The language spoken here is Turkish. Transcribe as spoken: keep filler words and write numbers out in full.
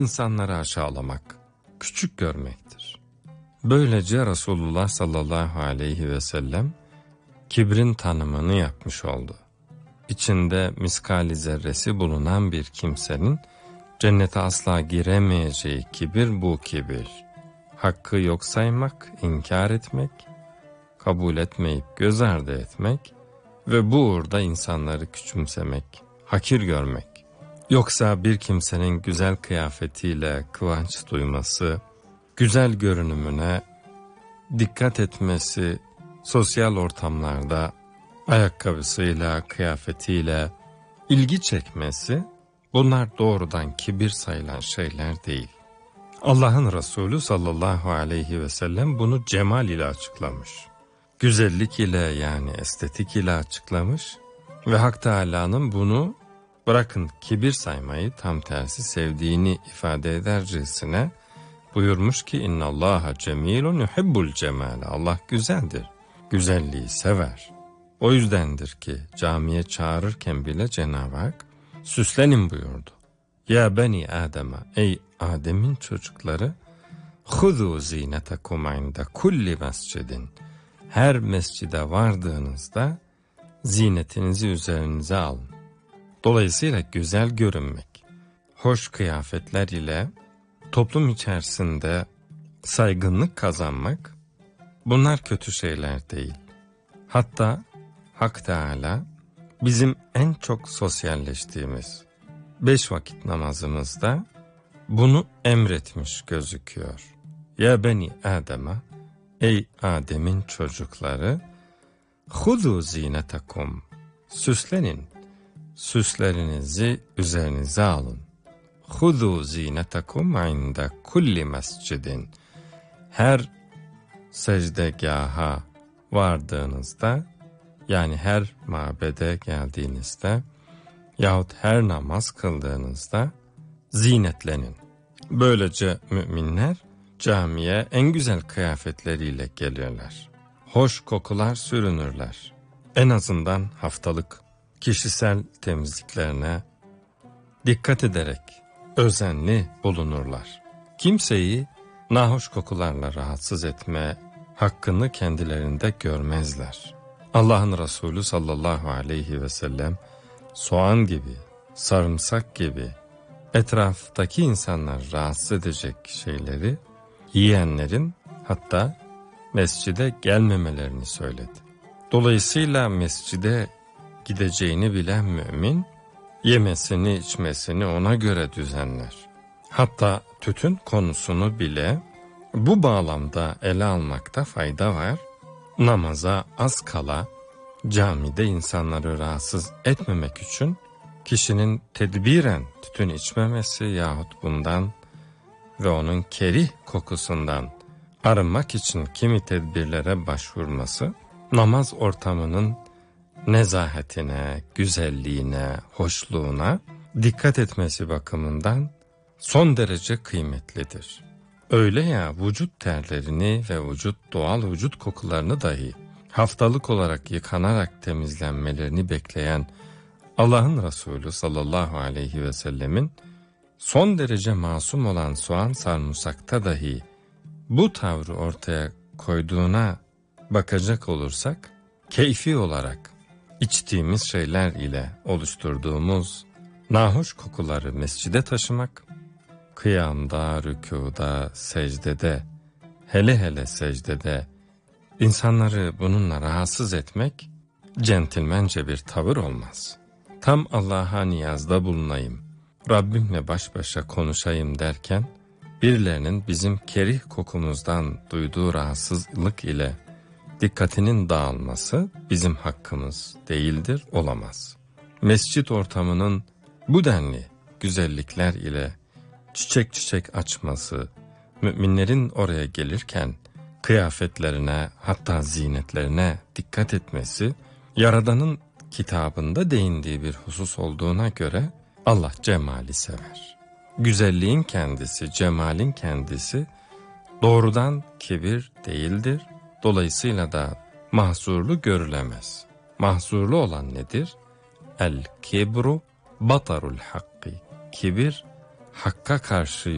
insanları aşağılamak, küçük görmektir. Böylece Resulullah sallallahu aleyhi ve sellem kibrin tanımını yapmış oldu. İçinde miskali zerresi bulunan bir kimsenin cennete asla giremeyeceği kibir bu kibir. Hakkı yok saymak, inkar etmek, kabul etmeyip göz ardı etmek ve bu uğurda insanları küçümsemek, hakir görmek. Yoksa bir kimsenin güzel kıyafetiyle kıvanç duyması, güzel görünümüne dikkat etmesi, sosyal ortamlarda ayakkabısıyla, kıyafetiyle ilgi çekmesi, bunlar doğrudan kibir sayılan şeyler değil. Allah'ın Resulü sallallahu aleyhi ve sellem bunu cemal ile açıklamış. Güzellik ile, yani estetik ile açıklamış ve Hak Teâlâ'nın bunu bırakın kibir saymayı, tam tersi sevdiğini ifade edercesine buyurmuş ki innallaha cemilun yuhibbul cemale. Allah güzeldir, güzelliği sever. O yüzdendir ki camiye çağırırken bile Cenab-ı Hak süslenin buyurdu. Ya beni Adem'e, ey Adem'in çocukları, huzu zinetekum inde kulli mescidin. Her mescide vardığınızda zinetinizi üzerinize alın. Dolayısıyla güzel görünmek, hoş kıyafetler ile toplum içerisinde saygınlık kazanmak, bunlar kötü şeyler değil. Hatta Hak Teâlâ bizim en çok sosyalleştiğimiz beş vakit namazımızda bunu emretmiş gözüküyor. Ya beni Adem'e, ey Adem'in çocukları, huzu zinetekum, süslenin, süslerinizi üzerinize alın. Huzu zinetekum inde kulli mescidin. Her secdegaha vardığınızda, yani her mabede geldiğinizde yahut her namaz kıldığınızda zinetlenin. Böylece müminler camiye en güzel kıyafetleriyle gelirler. Hoş kokular sürünürler. En azından haftalık kişisel temizliklerine dikkat ederek özenli bulunurlar. Kimseyi nahoş kokularla rahatsız etme hakkını kendilerinde görmezler. Allah'ın Resulü sallallahu aleyhi ve sellem soğan gibi, sarımsak gibi etraftaki insanlar rahatsız edecek şeyleri yiyenlerin hatta mescide gelmemelerini söyledi. Dolayısıyla mescide gideceğini bilen mümin yemesini içmesini ona göre düzenler. Hatta tütün konusunu bile bu bağlamda ele almakta fayda var. Namaza az kala camide insanları rahatsız etmemek için kişinin tedbiren tütün içmemesi yahut bundan ve onun kerih kokusundan arınmak için kimi tedbirlere başvurması, namaz ortamının nezahetine, güzelliğine, hoşluğuna dikkat etmesi bakımından son derece kıymetlidir. Öyle ya, vücut terlerini ve vücut doğal vücut kokularını dahi haftalık olarak yıkanarak temizlenmelerini bekleyen Allah'ın Resulü sallallahu aleyhi ve sellemin son derece masum olan soğan sarımsakta dahi bu tavrı ortaya koyduğuna bakacak olursak, keyfi olarak içtiğimiz şeyler ile oluşturduğumuz nahoş kokuları mescide taşımak, kıyamda, rükuda, secdede, hele hele secdede insanları bununla rahatsız etmek centilmence bir tavır olmaz. Tam Allah'a niyazda bulunayım, Rabbimle baş başa konuşayım derken birilerinin bizim kerih kokumuzdan duyduğu rahatsızlık ile dikkatinin dağılması bizim hakkımız değildir, olamaz. Mescit ortamının bu denli güzellikler ile çiçek çiçek açması, müminlerin oraya gelirken kıyafetlerine hatta zinetlerine dikkat etmesi, Yaradan'ın kitabında değindiği bir husus olduğuna göre Allah cemali sever. Güzelliğin kendisi, cemalin kendisi doğrudan kibir değildir. Dolayısıyla da mahzurlu görülemez. Mahzurlu olan nedir? El kibru batarul hakki. Kibir, hakka karşı